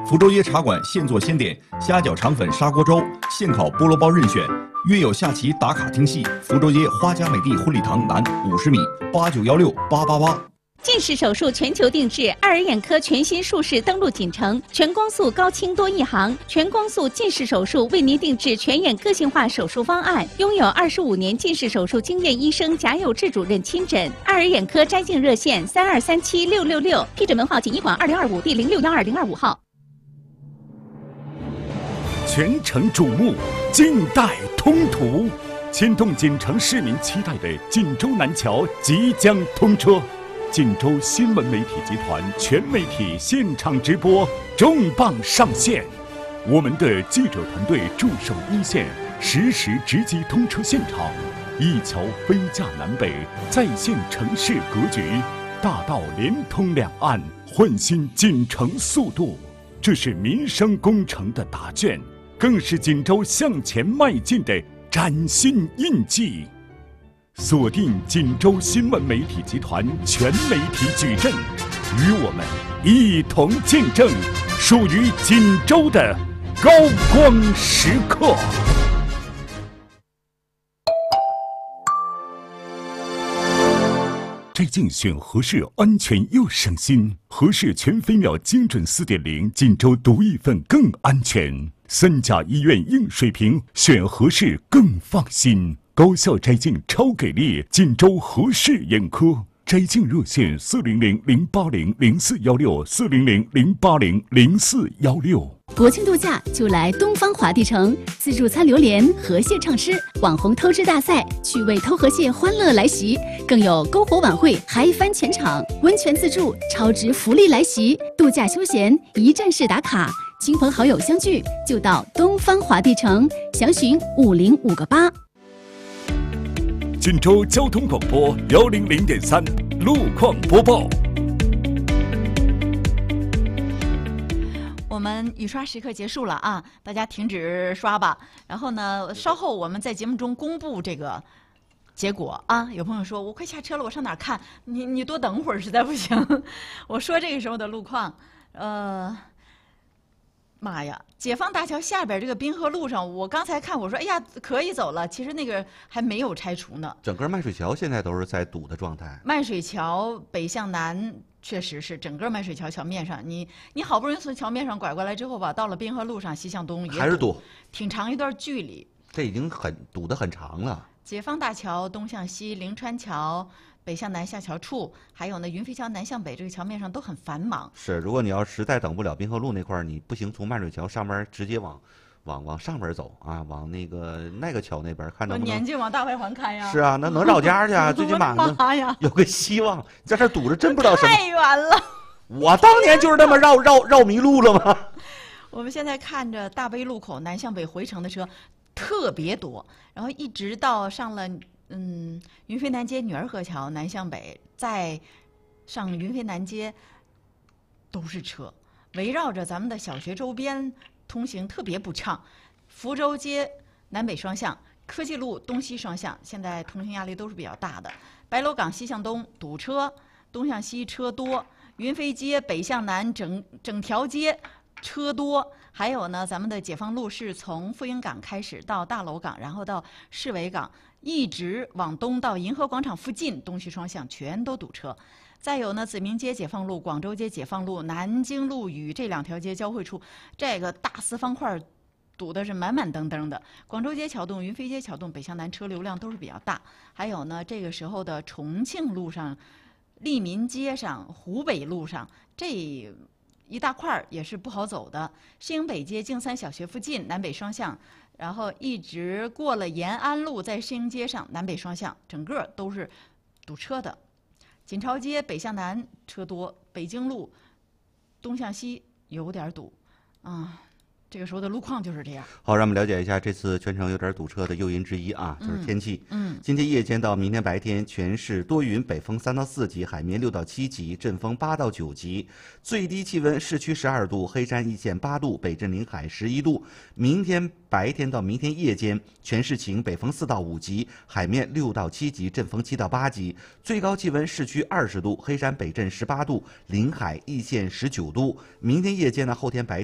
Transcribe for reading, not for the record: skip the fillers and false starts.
福州街茶馆现做现点，虾饺肠粉砂锅粥，现烤菠萝包任选。约有下棋打卡听戏，福州街花家美地婚礼堂南50米89168888。 近视手术全球定制，爱尔眼科全新术式登陆锦城，全光速高清多一行，全光速近视手术为您定制全眼个性化手术方案，拥有25年近视手术经验医生贾友志主任亲诊。爱尔眼科摘镜热线32376666，批准门号锦医馆2025第0612-025号。 全城瞩目，近代通途，牵动锦城市民期待的锦州南桥即将通车。锦州新闻媒体集团全媒体现场直播重磅上线，我们的记者团队驻守一线，实时直击通车现场，一桥飞架南北，再现城市格局，大道连通两岸，焕新锦城速度。这是民生工程的答卷，更是锦州向前迈进的崭新印记。锁定锦州新闻媒体集团全媒体矩阵，与我们一同见证属于锦州的高光时刻。摘镜选合适，安全又省心。合适全飞秒精准4.0，锦州独一份更安全。3甲医院硬水平，选合适更放心。高效摘镜超给力，锦州合适眼科摘镜热线400-080-0416，400-080-0416。 国庆度假就来东方华帝城，自助餐榴莲、河蟹畅吃，网红偷吃大赛，趣味偷河蟹欢乐来袭，更有篝火晚会嗨翻全场，温泉自助超值福利来袭，度假休闲一站式打卡，亲朋好友相聚就到东方华帝城，详询50588。 锦州交通广播100.3路况播报。 我们雨刷时刻结束了啊，大家停止刷吧。然后呢，稍后我们在节目中公布这个结果啊。有朋友说我快下车了，我上哪儿看？你多等会儿，实在不行。我说这个时候的路况，妈呀！解放大桥下边这个滨河路上，我刚才看，我说哎呀可以走了，其实那个还没有拆除呢。 整个麦水桥现在都是在堵的状态。 麦水桥北向南确实是整个麦水桥桥面上，你好不容易从桥面上拐过来之后吧，到了滨河路上西向东也还是堵， 挺长一段距离。 这已经堵得很长了。 解放大桥东向西，灵川桥北向南下桥处，还有呢云飞桥南向北，这个桥面上都很繁忙。 是，如果你要实在等不了滨河路那块儿，你不行，从麦水桥上面直接往上边走啊，往那个桥那边看到。 年纪往大外环开呀。 是啊，能找家去啊，最起码呢有个希望。在这堵着真不知道什么。 太远了。 我当年就是那么绕迷路了吗？ 我们现在看着大悲路口南向北回程的车特别多，然后一直到上了云飞南街女儿河桥南向北，再上云飞南街都是车，围绕着咱们的小学周边通行特别不畅。福州街南北双向，科技路东西双向，现在通行压力都是比较大的。白楼岗西向东堵车，东向西车多。云飞街北向南整条街车多。还有呢，咱们的解放路是从富英港开始到大楼港，然后到市委港，一直往东到银河广场附近，东西双向全都堵车。再有呢，子明街解放路、广州街解放路、南京路与这2条街交汇处，这个大四方块堵的是满满登登的。广州街桥洞、云飞街桥洞北向南车流量都是比较大。还有呢，这个时候的重庆路上、利民街上、湖北路上这一大块也是不好走的。市营北街径3小学附近南北双向，然后一直过了延安路，在市营街上南北双向，整个都是堵车的。锦朝街北向南车多，北京路东向西有点堵啊。这个时候的路况就是这样。 好，让我们了解一下这次全程有点堵车的诱因之一啊，就是天气。今天夜间到明天白天，全市多云，北风3到4级，海面6到7级，阵风8到9级。最低气温，市区12度，黑山一线8度，北镇临海11度。明天白天到明天夜间，全市晴，北风4到5级，海面6到7级，阵风7到8级。最高气温，市区20度，黑山北镇18度，临海一线19度。明天夜间呢，后天白天